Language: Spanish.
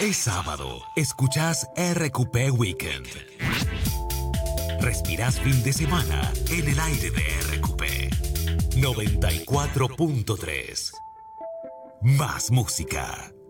Es sábado, escuchás RQP Weekend. Respirás fin de semana en el aire de RQP 94.3. Más música.